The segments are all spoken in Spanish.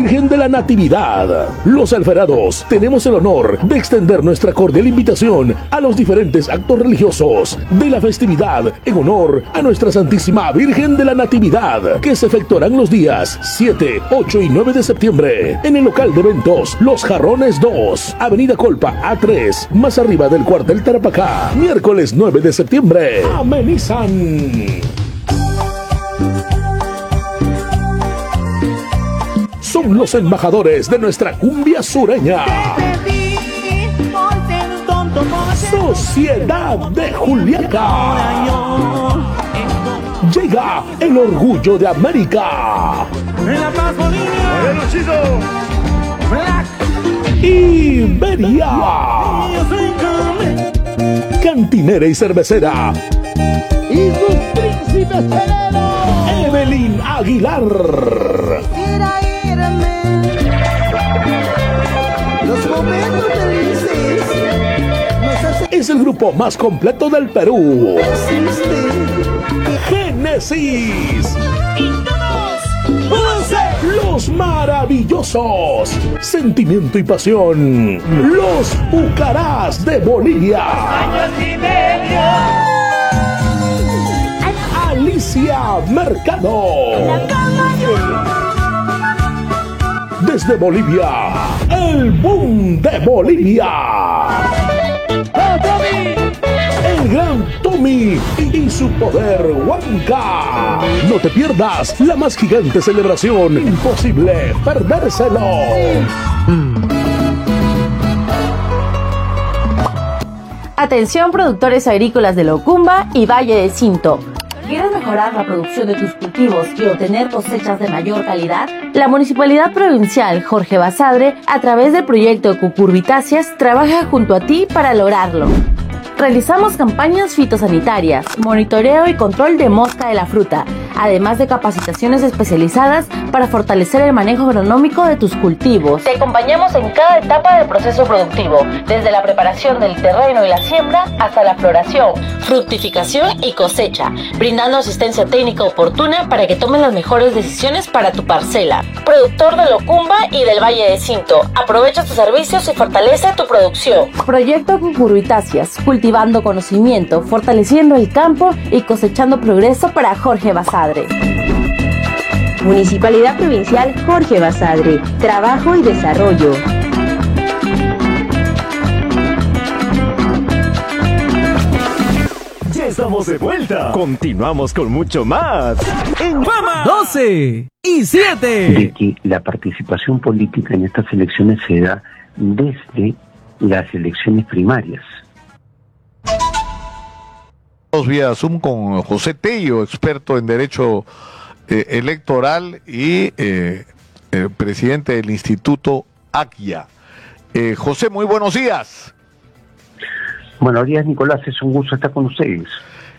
Virgen de la Natividad. Los Alferados tenemos el honor de extender nuestra cordial invitación a los diferentes actos religiosos de la festividad en honor a nuestra Santísima Virgen de la Natividad, que se efectuarán los días 7, 8 y 9 de septiembre en el local de eventos Los Jarrones 2, Avenida Colpa A3, más arriba del cuartel Tarapacá. Miércoles 9 de septiembre, amenizan. Son los embajadores de nuestra cumbia sureña. Sociedad de Juliaca. Llega el orgullo de América. Iberia. Cantinera y cervecera. Y sus príncipes helenos. Evelyn Aguilar. Los momentos felices. Es el grupo más completo del Perú. Génesis. Los Maravillosos. Sentimiento y pasión. Los Pucarás de Bolivia. Alicia Mercado. Desde Bolivia, el boom de Bolivia. El gran Tommy y su poder Huanca. No te pierdas la más gigante celebración. Imposible perdérselo. Atención, productores agrícolas de Locumba y Valle de Cinto. ¿Quieres mejorar la producción de tus cultivos y obtener cosechas de mayor calidad? La Municipalidad Provincial Jorge Basadre, a través del proyecto Cucurbitáceas, trabaja junto a ti para lograrlo. Realizamos campañas fitosanitarias, monitoreo y control de mosca de la fruta, además de capacitaciones especializadas para fortalecer el manejo agronómico de tus cultivos. Te acompañamos en cada etapa del proceso productivo, desde la preparación del terreno y la siembra hasta la floración, fructificación y cosecha, brindando asistencia técnica oportuna para que tomes las mejores decisiones para tu parcela. Productor de Locumba y del Valle de Cinto, aprovecha tus servicios y fortalece tu producción. Proyecto Cucurbitáceas, cultivando conocimiento, fortaleciendo el campo y cosechando progreso para Jorge Basadre. Municipalidad Provincial Jorge Basadre, trabajo y desarrollo. Ya estamos de vuelta. Continuamos con mucho más. En Fama 12 y 7. De que la participación política en estas elecciones se da desde las elecciones primarias. Vía Zoom con José Tello, experto en derecho electoral y presidente del Instituto ACYA. José, muy buenos días. Buenos días, Nicolás, es un gusto estar con ustedes.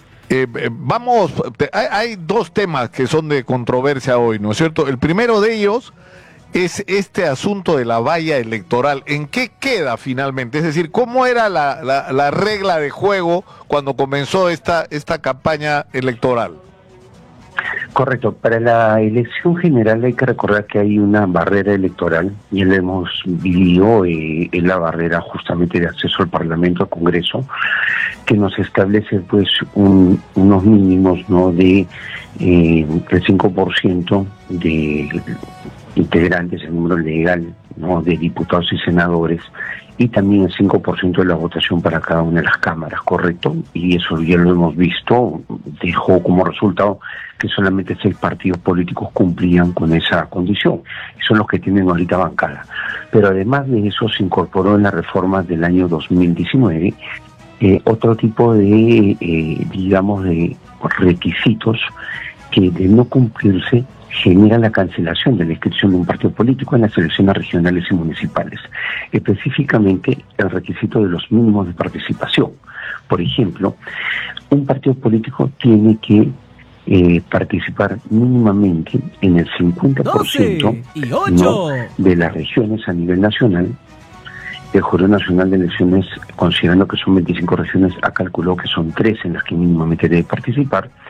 Hay dos temas que son de controversia hoy, ¿no es cierto? El primero de ellos es este asunto de la valla electoral. ¿En qué queda finalmente? Es decir, ¿cómo era la regla de juego cuando comenzó esta campaña electoral? Correcto. Para la elección general hay que recordar que hay una barrera electoral, y lo hemos vivido, es la barrera justamente de acceso al Parlamento, al Congreso, que nos establece pues unos mínimos, ¿no?, de el 5% de integrantes, el número legal, ¿no?, de diputados y senadores, y también el 5% de la votación para cada una de las cámaras, ¿correcto? Y eso ya lo hemos visto, dejó como resultado que solamente 6 partidos políticos cumplían con esa condición, y son los que tienen ahorita bancada. Pero además de eso se incorporó en la reforma del año 2019 otro tipo de, digamos, de requisitos que, de no cumplirse, genera la cancelación de la inscripción de un partido político en las elecciones regionales y municipales. Específicamente, el requisito de los mínimos de participación. Por ejemplo, un partido político tiene que participar mínimamente en el 50% ¿no?, de las regiones a nivel nacional. El Jurado Nacional de Elecciones, considerando que son 25 regiones, ha calculado que son 3 en las que mínimamente debe participar,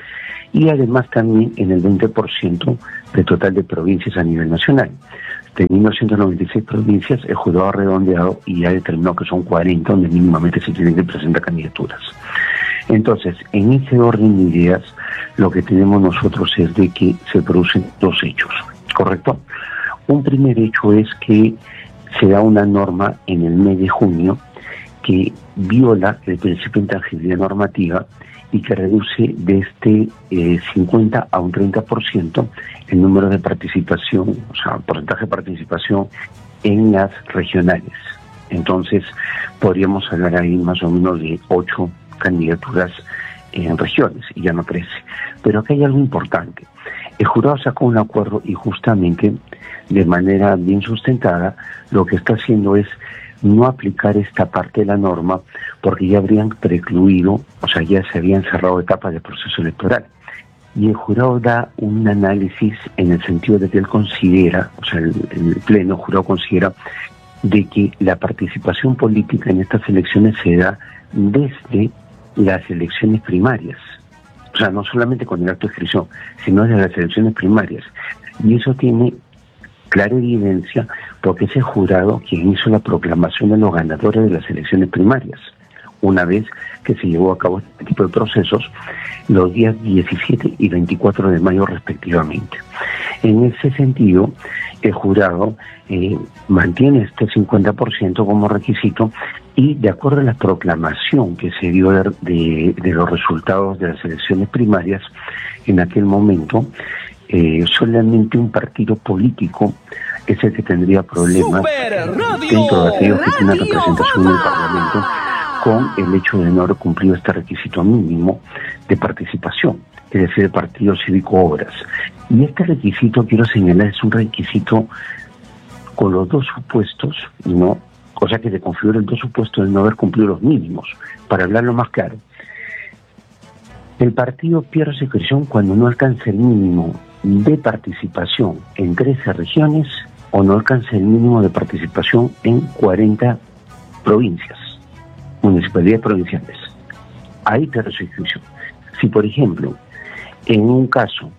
y además también en el 20% del total de provincias a nivel nacional. Teniendo 196 provincias, el jurado ha redondeado y ha determinado que son 40 donde mínimamente se tienen que presentar candidaturas. Entonces, en ese orden de ideas, lo que tenemos nosotros es de que se producen dos hechos, ¿correcto? Un primer hecho es que se da una norma en el mes de junio que viola el principio de intangibilidad normativa y que reduce de este 50 a un 30% el número de participación, o sea, porcentaje de participación en las regionales. Entonces, podríamos hablar ahí más o menos de 8 candidaturas en regiones, y ya no 13. Pero acá hay algo importante. El jurado sacó un acuerdo y justamente, de manera bien sustentada, lo que está haciendo es no aplicar esta parte de la norma porque ya habrían precluido, o sea, ya se habían cerrado etapas del proceso electoral. Y el jurado da un análisis en el sentido de que él considera, o sea, el pleno jurado considera de que la participación política en estas elecciones se da desde las elecciones primarias. O sea, no solamente con el acto de inscripción, sino desde las elecciones primarias. Y eso tiene clara evidencia porque es el jurado quien hizo la proclamación de los ganadores de las elecciones primarias, una vez que se llevó a cabo este tipo de procesos los días 17 y 24 de mayo respectivamente. En ese sentido, el jurado mantiene este 50% como requisito y de acuerdo a la proclamación que se dio de los resultados de las elecciones primarias, en aquel momento solamente un partido político es el que tendría problemas dentro de aquellos que tienen representación en el Parlamento con el hecho de no haber cumplido este requisito mínimo de participación, es decir, el Partido Cívico Obras. Y este requisito, quiero señalar, es un requisito con los dos supuestos, ¿no? O sea que se configura el dos supuestos de no haber cumplido los mínimos. Para hablarlo más claro, el partido pierde su inscripción cuando no alcanza el mínimo de participación en 13 regiones o no alcanza el mínimo de participación en 40 provincias, municipalidades provinciales. Ahí pierde su inscripción. Si, por ejemplo, en un caso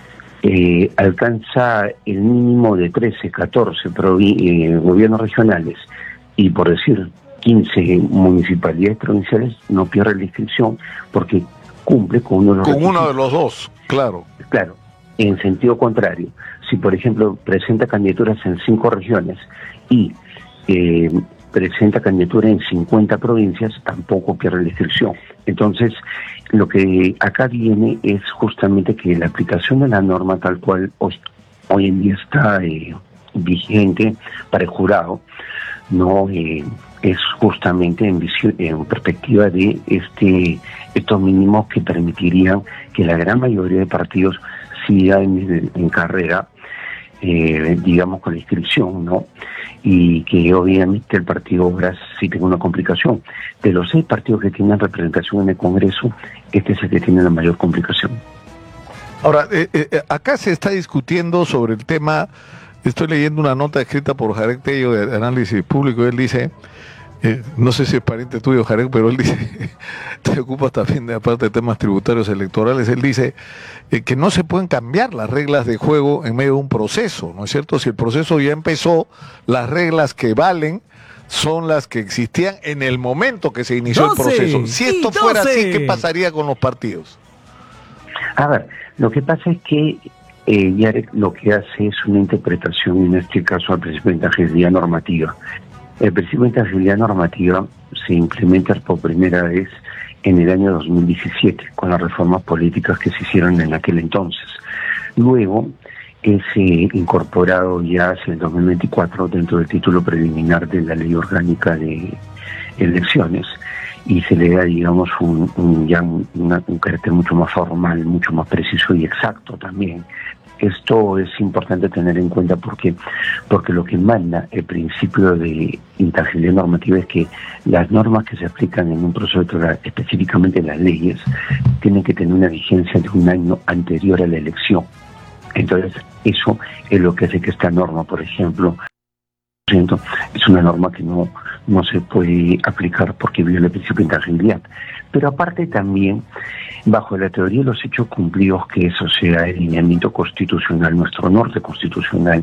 alcanza el mínimo de 13, 14 gobiernos regionales y, por decir, 15 municipalidades provinciales, no pierde la inscripción porque cumple con uno de los requisitos. Con uno de los dos, claro. Claro. En sentido contrario, si por ejemplo presenta candidaturas en 5 regiones y presenta candidatura en 50 provincias, tampoco pierde la inscripción. Entonces, lo que acá viene es justamente que la aplicación de la norma tal cual hoy en día está vigente para el jurado, no es justamente en perspectiva de estos mínimos que permitirían que la gran mayoría de partidos siga en carrera, digamos, con la inscripción, ¿no? Y que obviamente el Partido Obras sí tiene una complicación. De los 6 partidos que tienen representación en el Congreso, este es el que tiene la mayor complicación. Ahora, acá se está discutiendo sobre el tema. Estoy leyendo una nota escrita por Jarek Tello de Análisis Público. Él dice, no sé si es pariente tuyo, Jarek, pero él dice, te ocupas también de, aparte de temas tributarios electorales, él dice que no se pueden cambiar las reglas de juego en medio de un proceso, ¿no es cierto? Si el proceso ya empezó, las reglas que valen son las que existían en el momento que se inició el proceso. Si esto fuera así, ¿qué pasaría con los partidos? A ver, lo que pasa es que Yarek lo que hace es una interpretación, en este caso, al principio de intangibilidad normativa. El principio de intangibilidad normativa se implementa por primera vez en el año 2017, con las reformas políticas que se hicieron en aquel entonces. Luego es incorporado ya hacia el 2024 dentro del título preliminar de la Ley Orgánica de Elecciones y se le da, digamos, un carácter mucho más formal, mucho más preciso y exacto también. Esto es importante tener en cuenta porque lo que manda el principio de intangibilidad normativa es que las normas que se aplican en un proceso electoral, específicamente las leyes, tienen que tener una vigencia de un año anterior a la elección. Entonces, eso es lo que hace que esta norma, por ejemplo, es una norma que no se puede aplicar porque viola el principio de intangibilidad. Pero aparte también, bajo la teoría de los hechos cumplidos, que eso sea el lineamiento constitucional, nuestro norte constitucional,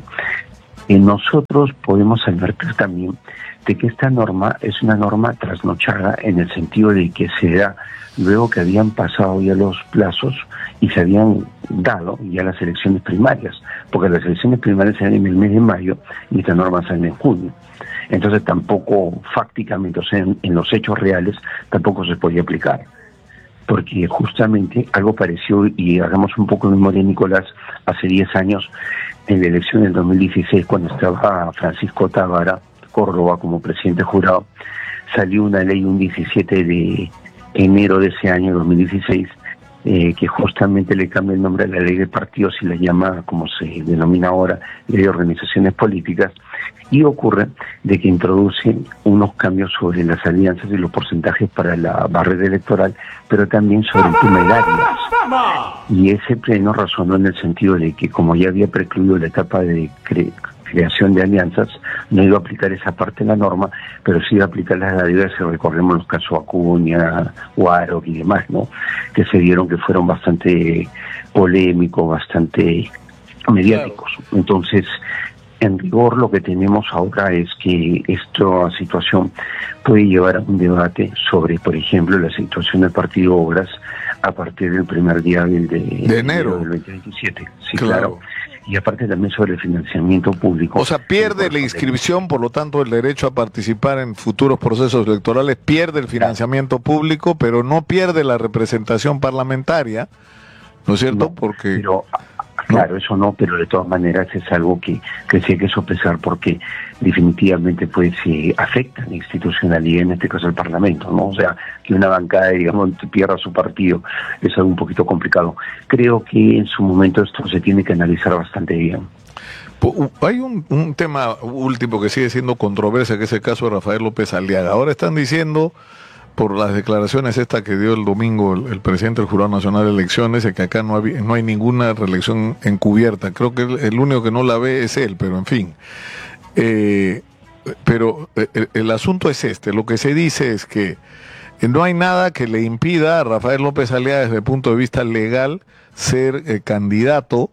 nosotros podemos advertir también de que esta norma es una norma trasnochada en el sentido de que se da luego que habían pasado ya los plazos y se habían dado ya las elecciones primarias, porque las elecciones primarias se dan en el mes de mayo y esta norma sale en junio. Entonces tampoco fácticamente, o sea, en los hechos reales, tampoco se podía aplicar. Porque justamente algo pareció, y hagamos un poco de memoria, Nicolás, hace 10 años, en la elección del 2016, cuando estaba Francisco Tábara Córdoba como presidente jurado, salió una ley un 17 de enero de ese año, 2016, que justamente le cambia el nombre a la ley de partidos y la llama, como se denomina ahora, ley de organizaciones políticas, y ocurre de que introduce unos cambios sobre las alianzas y los porcentajes para la barrera electoral, pero también sobre el tema de áreas. Y ese pleno razonó en el sentido de que, como ya había precluido la etapa de creación de alianzas, no iba a aplicar esa parte de la norma, pero sí iba a aplicar las adidas, si recordemos los casos Acuña, Guaro y demás, ¿no? Que se dieron, que fueron bastante polémicos, bastante mediáticos. Entonces, en rigor, lo que tenemos ahora es que esta situación puede llevar a un debate sobre, por ejemplo, la situación del Partido Obras a partir del primer día de enero del 2027. Sí, claro. Y aparte también sobre el financiamiento público. O sea, pierde la inscripción, por lo tanto el derecho a participar en futuros procesos electorales, pierde el financiamiento público, pero no pierde la representación parlamentaria, ¿no es cierto? No, porque... Claro, eso no, pero de todas maneras es algo que sí hay que sopesar porque definitivamente pues afecta a la institucionalidad, en este caso el Parlamento, ¿no? O sea, que una bancada, digamos, pierda su partido es algo un poquito complicado. Creo que en su momento esto se tiene que analizar bastante bien. Hay un tema último que sigue siendo controversia, que es el caso de Rafael López Aliaga. Ahora están diciendo, por las declaraciones que dio el domingo el presidente del Jurado Nacional de Elecciones, que acá no hay ninguna reelección encubierta. Creo que el único que no la ve es él, pero en fin. Pero el asunto es lo que se dice es que no hay nada que le impida a Rafael López Aliaga desde el punto de vista legal ser candidato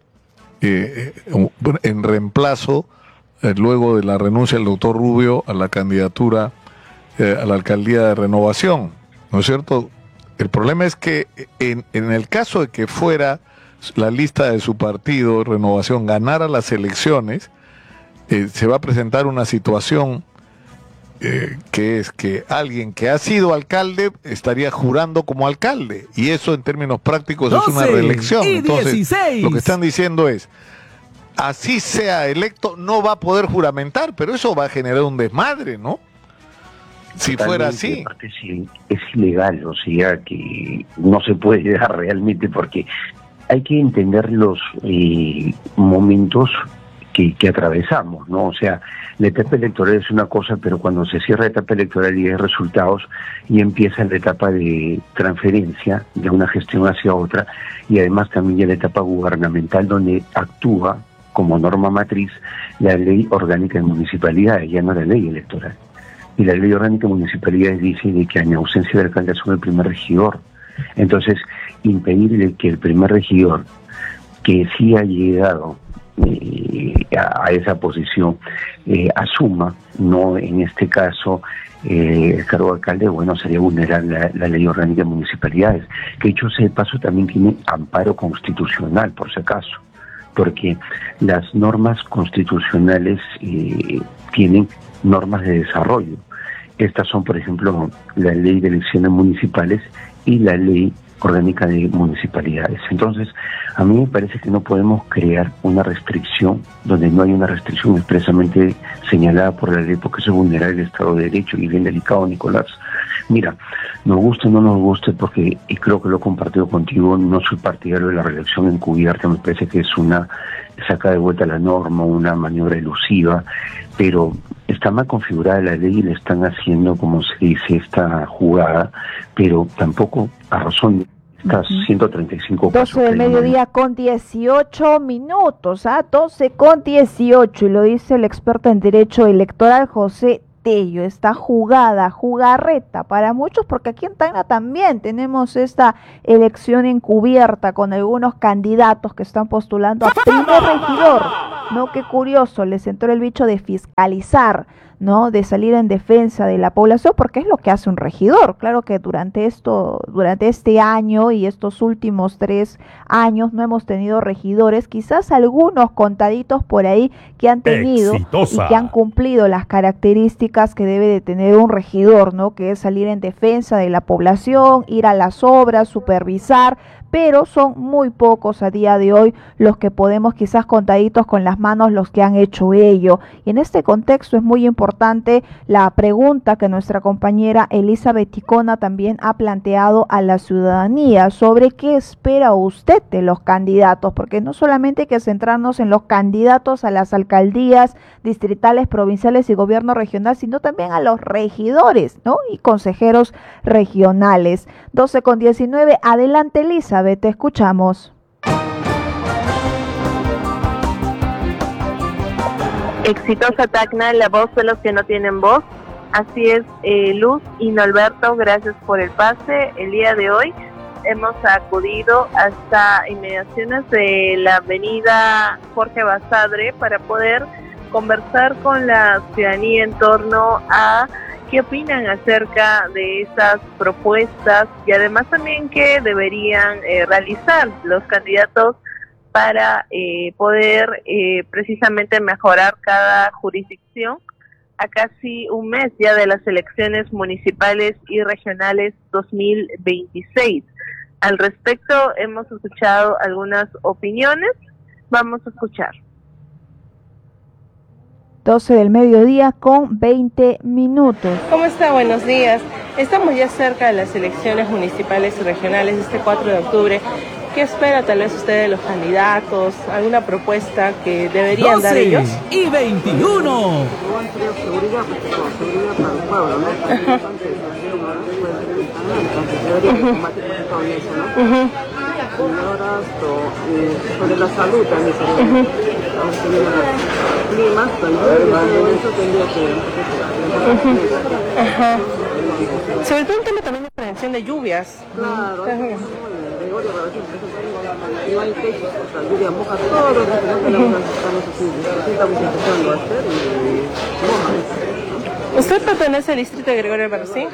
en reemplazo, luego de la renuncia del doctor Rubio, a la candidatura a la alcaldía de Renovación, ¿no es cierto? El problema es que en el caso de que fuera la lista de su partido, Renovación, ganara las elecciones, se va a presentar una situación que es que alguien que ha sido alcalde estaría jurando como alcalde, y eso en términos prácticos es una reelección. Entonces, 16. Lo que están diciendo es, así sea electo, no va a poder juramentar, pero eso va a generar un desmadre, ¿no? Si fuera así. Aparte, sí, es ilegal, o sea que no se puede dar realmente, porque hay que entender los momentos que atravesamos, ¿no? O sea, la etapa electoral es una cosa, pero cuando se cierra la etapa electoral y hay resultados, y empieza la etapa de transferencia de una gestión hacia otra, y además también ya la etapa gubernamental, donde actúa como norma matriz la ley orgánica de municipalidades, ya no la ley electoral. Y la ley orgánica de municipalidades dice de que en ausencia del alcalde asume el primer regidor. Entonces, impedirle que el primer regidor, que sí ha llegado a esa posición, asuma, no en este caso, el cargo de alcalde, bueno, sería vulnerar la ley orgánica de municipalidades, que dicho sea de paso también tiene amparo constitucional, por si acaso, porque las normas constitucionales tienen normas de desarrollo. Estas son, por ejemplo, la ley de elecciones municipales y la ley orgánica de municipalidades. Entonces, a mí me parece que no podemos crear una restricción donde no hay una restricción expresamente señalada por la ley, porque eso es vulnerar el Estado de Derecho, y bien delicado, Nicolás. Mira, nos guste o no nos guste, porque, y creo que lo he compartido contigo, no soy partidario de la reelección encubierta, me parece que es una saca de vuelta la norma, una maniobra elusiva, pero está mal configurada la ley y le están haciendo, como se dice, esta jugada, pero tampoco a razón Estas 135 casos 12 del mediodía con 18 minutos, 12 con 18, y lo dice el experto en Derecho Electoral José Tello. Está jugarreta para muchos, porque aquí en Tacna también tenemos esta elección encubierta con algunos candidatos que están postulando a primer regidor, ¿no? Qué curioso, les entró el bicho de fiscalizar, ¿no? De salir en defensa de la población, porque es lo que hace un regidor. Claro que durante este año y estos últimos 3 años no hemos tenido regidores, quizás algunos contaditos por ahí que han tenido y que han cumplido las características que debe de tener un regidor, ¿no? Que es salir en defensa de la población, ir a las obras, supervisar, pero son muy pocos a día de hoy los que podemos, quizás contaditos con las manos, los que han hecho ello. Y en este contexto es muy importante la pregunta que nuestra compañera Elizabeth Ticona también ha planteado a la ciudadanía sobre qué espera usted de los candidatos, porque no solamente hay que centrarnos en los candidatos a las alcaldías distritales, provinciales y gobierno regional, sino también a los regidores, ¿no? Y consejeros regionales. 12 con 19, adelante Elizabeth, te escuchamos. Exitosa Tacna, la voz de los que no tienen voz. Así es, Luz y Norberto, gracias por el pase. El día de hoy hemos acudido hasta inmediaciones de la avenida Jorge Basadre para poder conversar con la ciudadanía en torno a qué opinan acerca de estas propuestas y además también qué deberían realizar los candidatos para poder precisamente mejorar cada jurisdicción a casi un mes ya de las elecciones municipales y regionales 2026. Al respecto hemos escuchado algunas opiniones, vamos a escuchar. 12 del mediodía con 20 minutos. ¿Cómo está? Buenos días. Estamos ya cerca de las elecciones municipales y regionales este 4 de octubre. ¿Qué espera tal vez usted de los candidatos? ¿Alguna propuesta que deberían dar ellos? 12 y 21. Seguridad para el pueblo, ¿no? Ajá. Debería combatir todo eso, ¿no? Sobre la salud también sería. Ahora se vienen los climas, también eso tendría que... Ajá. Sobre todo el tema también de prevención de lluvias. Claro. No hay techo, la lluvia moja todo lo que estamos empezando a hacer y moja. ¿Usted pertenece al distrito de Gregorio Albarracín?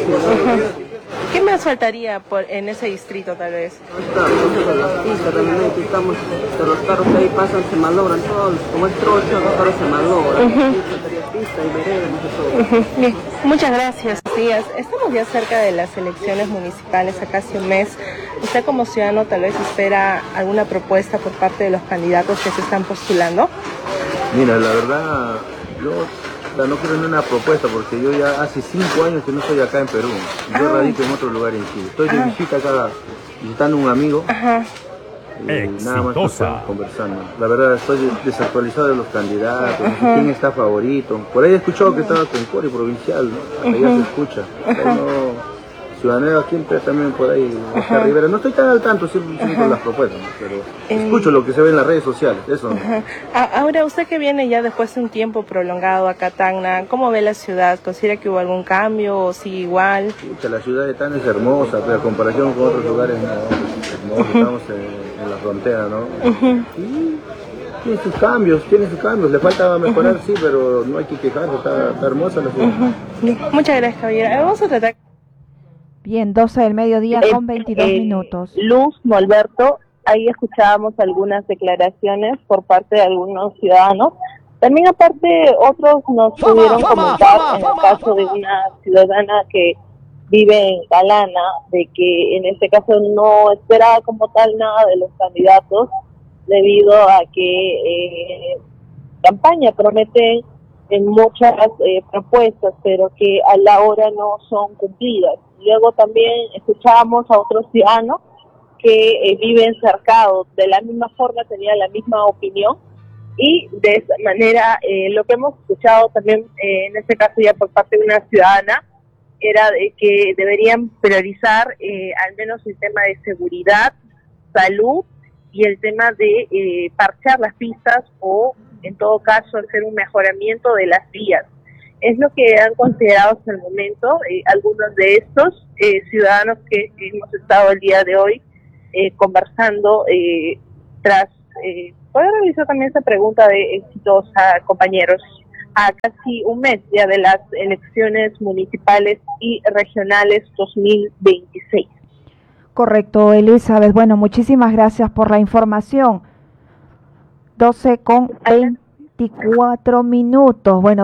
¿Qué más faltaría en ese distrito tal vez? Las pistas también estamos, los carros que ahí pasan se malogran todos, como es trocha, los carros se malogran. Faltaría pista y vereda, no sé todo. Bien, muchas gracias. Díaz, estamos ya cerca de las elecciones municipales, a casi un mes. ¿Usted como ciudadano tal vez espera alguna propuesta por parte de los candidatos que se están postulando? Mira, la verdad, yo no quiero ni una propuesta porque yo ya hace 5 años que no estoy acá en Perú. Yo radico en otro lugar en Chile. Estoy de visita acá, visitando a un amigo. Y nada más estamos conversando. La verdad, estoy desactualizado de los candidatos, no sé quién está favorito. Por ahí he escuchado que estaba con Cori Provincial, ¿no? Allá se escucha. Ciudadanía siempre también por ahí, Oscar Rivera. No estoy tan al tanto siempre con las propuestas, ¿no? Pero escucho lo que se ve en las redes sociales, eso. Ahora, usted que viene ya después de un tiempo prolongado acá a Tacna, ¿cómo ve la ciudad? ¿Considera que hubo algún cambio o sigue igual? La ciudad de Tacna es hermosa, pero en comparación con otros lugares, no, estamos en la frontera, ¿no? Y tiene sus cambios, le falta mejorar, sí, pero no hay que quejarse, está hermosa la ciudad. Muchas gracias, caballero. Vamos a tratar... Bien, 12 del mediodía con 22 minutos. Luz, Norberto, ahí escuchábamos algunas declaraciones por parte de algunos ciudadanos. También aparte otros nos pudieron comentar en el caso de una ciudadana que vive en Calana, de que en este caso no esperaba como tal nada de los candidatos debido a que campaña prometen en muchas propuestas, pero que a la hora no son cumplidas. Luego también escuchábamos a otros ciudadanos que viven cercados, de la misma forma tenían la misma opinión y de esa manera lo que hemos escuchado también en este caso ya por parte de una ciudadana era de que deberían priorizar al menos el tema de seguridad, salud y el tema de parchar las pistas o en todo caso hacer un mejoramiento de las vías. Es lo que han considerado hasta el momento algunos de estos ciudadanos que hemos estado el día de hoy conversando tras poder realizar también esta pregunta de exitosa, compañeros, a casi un mes ya de las elecciones municipales y regionales 2026. Correcto, Elizabeth. Bueno, muchísimas gracias por la información. 12:24 minutos. Bueno,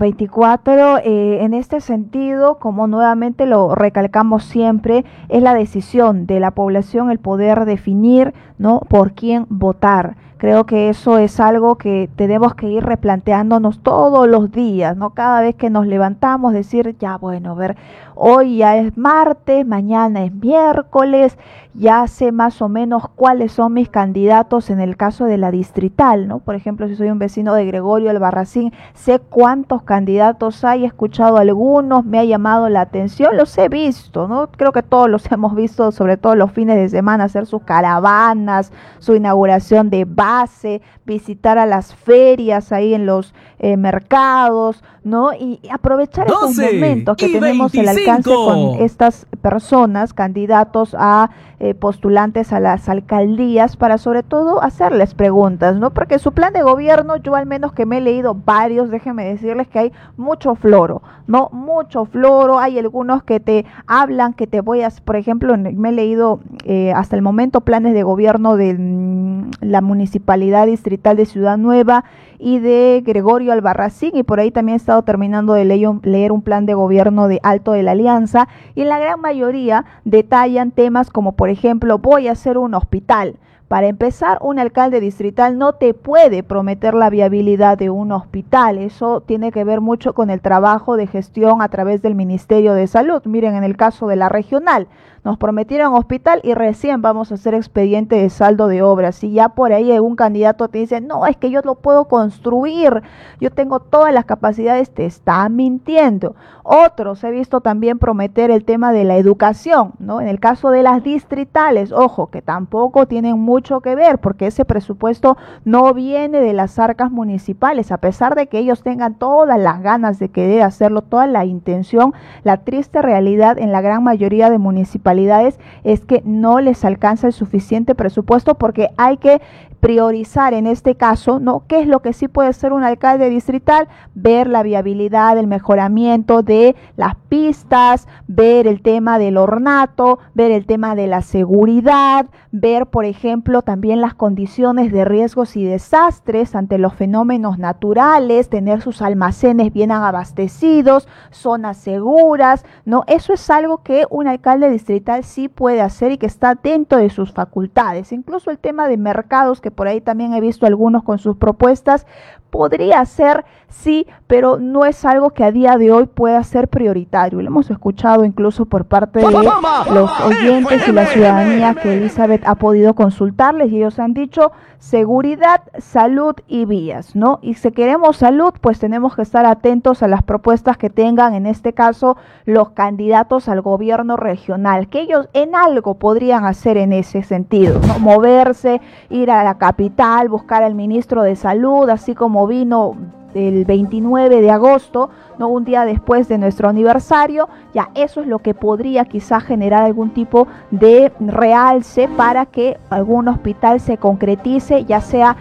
12:24. En este sentido, como nuevamente lo recalcamos siempre, es la decisión de la población el poder definir, ¿no?, por quién votar. Creo que eso es algo que tenemos que ir replanteándonos todos los días, ¿no? Cada vez que nos levantamos, decir, ya bueno, a ver, hoy ya es martes, mañana es miércoles, ya sé más o menos cuáles son mis candidatos en el caso de la distrital, ¿no? Por ejemplo, si soy un vecino de Gregorio Albarracín, sé cuántos candidatos hay, he escuchado algunos, me ha llamado la atención, los he visto, ¿no? Creo que todos los hemos visto, sobre todo los fines de semana, hacer sus caravanas, su inauguración de base, visitar a las ferias ahí en los mercados, ¿no? Y aprovechar estos momentos que tenemos el alcance con estas personas, candidatos a postulantes a las alcaldías, para sobre todo hacerles preguntas, ¿no? Porque su plan de gobierno, yo al menos que me he leído varios, déjenme decirles que hay mucho floro, ¿no? Mucho floro, hay algunos que te hablan, que te voy a, por ejemplo, me he leído hasta el momento planes de gobierno de la Municipalidad Distrital de Ciudad Nueva y de Gregorio Albarracín, y por ahí también he estado terminando de leer un plan de gobierno de Alto de la Alianza, y en la gran mayoría detallan temas como, por ejemplo, voy a hacer un hospital. Para empezar, un alcalde distrital no te puede prometer la viabilidad de un hospital. Eso tiene que ver mucho con el trabajo de gestión a través del Ministerio de Salud. Miren, en el caso de la regional, nos prometieron hospital y recién vamos a hacer expediente de saldo de obras. Y ya por ahí algún candidato te dice, no, es que yo lo puedo construir, yo tengo todas las capacidades, te está mintiendo. Otros he visto también prometer el tema de la educación, ¿no? En el caso de las distritales, ojo, que tampoco tienen mucho que ver, porque ese presupuesto no viene de las arcas municipales, a pesar de que ellos tengan todas las ganas de querer hacerlo, toda la intención. La triste realidad en la gran mayoría de municipalidades es que no les alcanza el suficiente presupuesto, porque hay que priorizar en este caso, ¿no? ¿Qué es lo que sí puede hacer un alcalde distrital? Ver la viabilidad, el mejoramiento de las pistas, ver el tema del ornato, ver el tema de la seguridad, ver, por ejemplo, también las condiciones de riesgos y desastres ante los fenómenos naturales, tener sus almacenes bien abastecidos, zonas seguras, ¿no? Eso es algo que un alcalde distrital sí puede hacer y que está dentro de sus facultades. Incluso el tema de mercados, que por ahí también he visto algunos con sus propuestas, podría ser, sí, pero no es algo que a día de hoy pueda ser prioritario. Lo hemos escuchado incluso por parte de los oyentes y la ciudadanía que Elizabeth ha podido consultarles, y ellos han dicho seguridad, salud y vías, ¿no? Y si queremos salud, pues tenemos que estar atentos a las propuestas que tengan, en este caso, los candidatos al gobierno regional, que ellos en algo podrían hacer en ese sentido, ¿no? Moverse, ir a la capital, buscar al ministro de salud, así como vino el 29 de agosto, ¿no? Un día después de nuestro aniversario. Ya eso es lo que podría quizás generar algún tipo de realce para que algún hospital se concretice, ya sea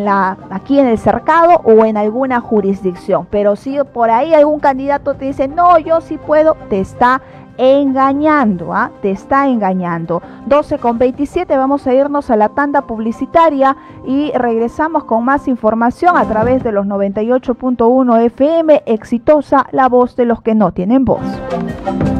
aquí en el cercado o en alguna jurisdicción. Pero si por ahí algún candidato te dice, no, yo sí puedo, te está engañando, te está engañando. 12:27, vamos a irnos a la tanda publicitaria y regresamos con más información a través de los 98.1 FM. Exitosa, la voz de los que no tienen voz.